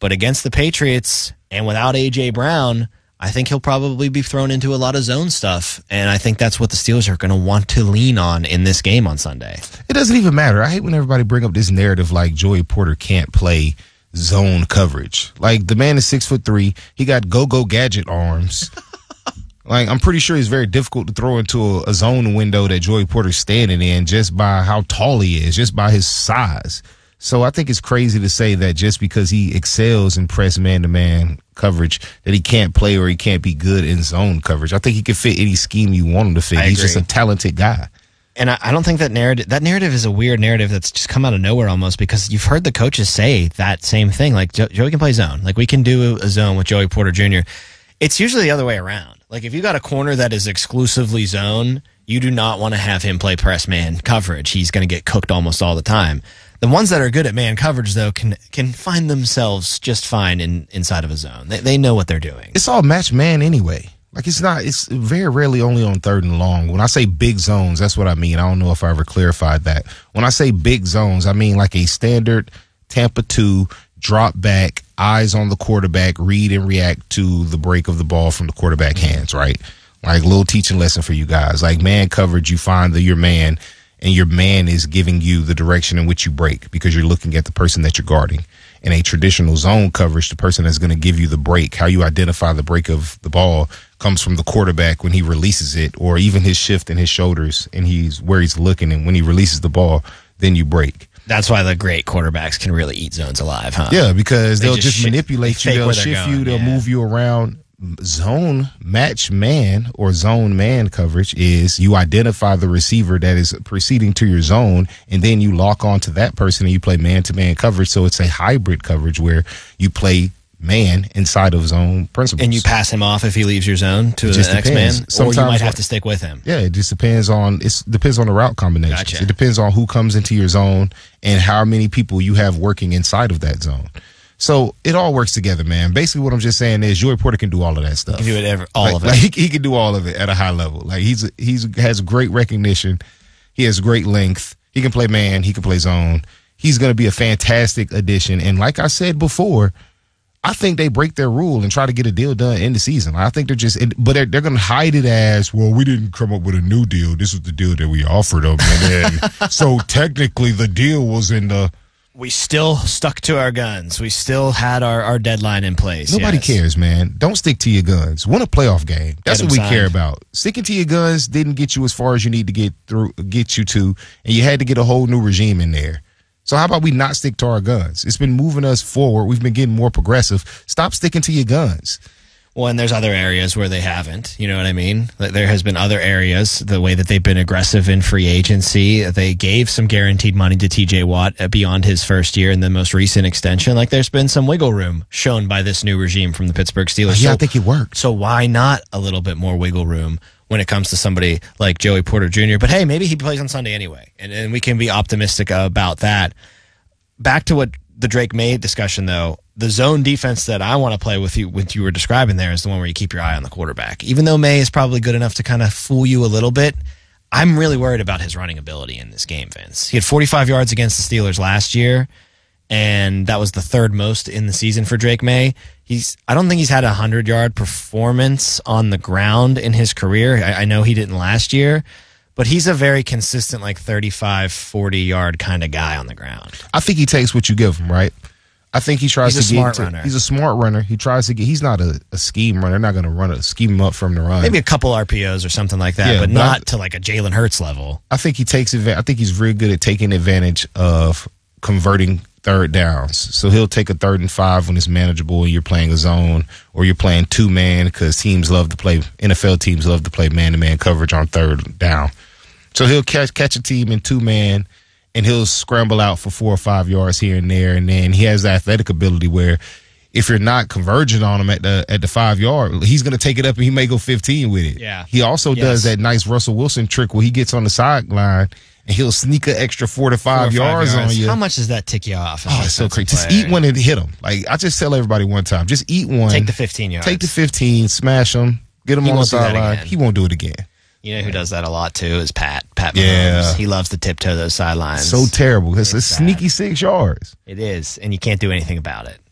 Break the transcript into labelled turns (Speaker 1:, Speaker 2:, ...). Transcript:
Speaker 1: But against the Patriots and without A.J. Brown, I think he'll probably be thrown into a lot of zone stuff, and I think that's what the Steelers are going to want to lean on in this game on Sunday.
Speaker 2: It doesn't even matter. I hate when everybody bring up this narrative like Joey Porter can't play zone coverage. Like, the man is 6'3". He got go-go gadget arms. Like, I'm pretty sure it's very difficult to throw into a zone window that Joey Porter's standing in just by how tall he is, just by his size. So I think it's crazy to say that just because he excels in press man-to-man coverage that he can't play or he can't be good in zone coverage. I think he can fit any scheme you want him to fit. He's just a talented guy.
Speaker 1: And I don't think that narrative is a weird narrative that's just come out of nowhere almost, because you've heard the coaches say that same thing. Like, Joey can play zone. Like, we can do a zone with Joey Porter Jr. It's usually the other way around. Like, if you got a corner that is exclusively zone, you do not want to have him play press man coverage. He's going to get cooked almost all the time. The ones that are good at man coverage, though, can find themselves just fine inside of a zone. They know what they're doing.
Speaker 2: It's all match man anyway. Like, it's very rarely only on third and long. When I say big zones, that's what I mean. I don't know if I ever clarified that. When I say big zones, I mean like a standard Tampa 2 drop back, eyes on the quarterback, read and react to the break of the ball from the quarterback hands, right? Like, a little teaching lesson for you guys. Like, man coverage, you find your man, and your man is giving you the direction in which you break because you're looking at the person that you're guarding. In a traditional zone coverage, the person that's going to give you the break, how you identify the break of the ball, comes from the quarterback when he releases it, or even his shift in his shoulders and where he's looking, and when he releases the ball, then you break.
Speaker 1: That's why the great quarterbacks can really eat zones alive, huh?
Speaker 2: Yeah, because they'll just manipulate you. They'll shift you. They'll move you around. Zone match man or zone man coverage is you identify the receiver that is proceeding to your zone, and then you lock on to that person and you play man-to-man coverage. So it's a hybrid coverage where you play man inside of zone principles.
Speaker 1: And you pass him off if he leaves your zone to the next man, or you might have to stick with him.
Speaker 2: Yeah, it just depends on the route combinations.
Speaker 1: Gotcha.
Speaker 2: It depends on who comes into your zone and how many people you have working inside of that zone. So it all works together, man. Basically, what I'm just saying is Joey Porter can do all of that stuff.
Speaker 1: He can do it all of it.
Speaker 2: Like, he can do all of it at a high level. Like, he's has great recognition. He has great length. He can play man. He can play zone. He's going to be a fantastic addition. And like I said before, I think they break their rule and try to get a deal done in the season. I think they're going to hide it as, well, we didn't come up with a new deal. This was the deal that we offered them. And then, so technically the deal was in the...
Speaker 1: We still stuck to our guns. We still had our deadline in place.
Speaker 2: Nobody cares, man. Don't stick to your guns. Win a playoff game. That's what we care about. Sticking to your guns didn't get you as far as you need to get you to, and you had to get a whole new regime in there. So how about we not stick to our guns? It's been moving us forward. We've been getting more progressive. Stop sticking to your guns.
Speaker 1: Well, and there's other areas where they haven't. You know what I mean? There has been other areas, the way that they've been aggressive in free agency. They gave some guaranteed money to T.J. Watt beyond his first year in the most recent extension. Like, there's been some wiggle room shown by this new regime from the Pittsburgh Steelers.
Speaker 2: Yeah, I think it worked.
Speaker 1: So why not a little bit more wiggle room when it comes to somebody like Joey Porter Jr.? But hey, maybe he plays on Sunday anyway, and we can be optimistic about that. Back to what the Drake May discussion, though. The zone defense that I want to play with you were describing there is the one where you keep your eye on the quarterback. Even though May is probably good enough to kind of fool you a little bit, I'm really worried about his running ability in this game, Vince. He had 45 yards against the Steelers last year, and that was the third most in the season for Drake May. I don't think he's had a 100-yard performance on the ground in his career. I know he didn't last year, but he's a very consistent, like 35, 40-yard kind of guy on the ground.
Speaker 2: I think he takes what you give him, right? I think he tries to get. He's a smart runner. He tries to get. He's not a scheme runner. They're not going to scheme him up from the run.
Speaker 1: Maybe a couple RPOs or something like that, but not to like a Jalen Hurts level.
Speaker 2: I think he takes advantage. I think he's very good at taking advantage of converting third downs. So he'll take a 3rd and 5 when it's manageable and you're playing a zone, or you're playing 2-man because NFL teams love to play man-to-man coverage on 3rd down. So he'll catch a team in 2-man. And he'll scramble out for 4 or 5 yards here and there, and then he has the athletic ability where if you're not converging on him at the 5 yard, he's going to take it up and he may go 15 with it.
Speaker 1: Yeah.
Speaker 2: He also does that nice Russell Wilson trick where he gets on the sideline and he'll sneak an extra 4 to 5 yards on you.
Speaker 1: How much does that tick you off?
Speaker 2: Oh, it's so crazy. Just eat one and hit him. Like, I just tell everybody one time, just eat one.
Speaker 1: Take the 15 yards.
Speaker 2: Take the 15, smash him, get him on the sideline. He won't do it again.
Speaker 1: You know who does that a lot, too, is Pat Mahomes.
Speaker 2: Yeah.
Speaker 1: He loves to tiptoe those sidelines.
Speaker 2: So terrible. It's a sneaky 6 yards.
Speaker 1: It is, and you can't do anything about it.